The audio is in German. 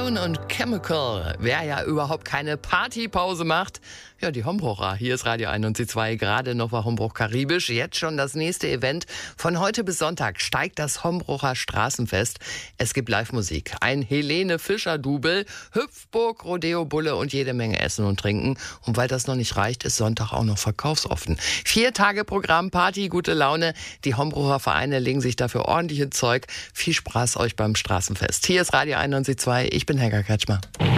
Moon und Chemical. Wer ja überhaupt keine Partypause macht, ja, die Hombrucher. Hier ist Radio 102. Gerade noch war Hombruch Karibisch. Jetzt schon das nächste Event. Von heute bis Sonntag steigt das Hombrucher Straßenfest. Es gibt Live-Musik, ein Helene Fischer-Double, Hüpfburg, Rodeo, Bulle und jede Menge Essen und Trinken. Und weil das noch nicht reicht, ist Sonntag auch noch verkaufsoffen. 4 Tage Programm, Party, gute Laune. Die Hombrucher Vereine legen sich dafür ordentlich ins Zeug. Viel Spaß euch beim Straßenfest. Hier ist Radio 102. Ich bin Helga Kretschmer.